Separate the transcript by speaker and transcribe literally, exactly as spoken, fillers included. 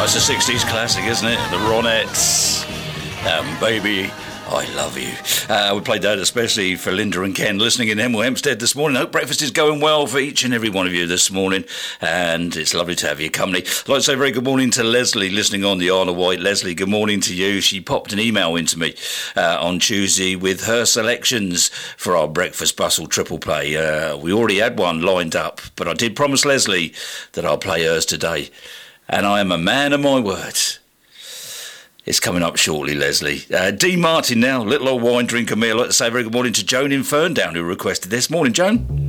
Speaker 1: It's a sixties classic, isn't it? The Ronettes. Um, baby, I love you. Uh, we played that especially for Linda and Ken listening in Hemel Hempstead this morning. I hope breakfast is going well for each and every one of you this morning, and it's lovely to have your company. I'd like to say a very good morning to Leslie listening on the Isle of Wight. Leslie, good morning to you. She popped an email into me uh, on Tuesday with her selections for our Breakfast Bustle triple play. Uh, we already had one lined up, but I did promise Leslie that I'll play hers today, and I am a man of my words. It's coming up shortly, Leslie. Uh, Dean Martin now, little old wine drinker me. I'd like to say a very good morning to Joan in Ferndown, who requested this. Morning, Joan.